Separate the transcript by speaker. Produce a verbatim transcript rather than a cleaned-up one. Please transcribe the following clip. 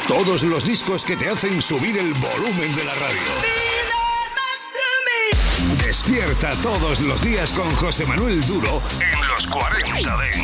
Speaker 1: Todos los discos que te hacen subir el volumen de la radio. Despierta todos los días con José Manuel Duro en los cuarenta Dance.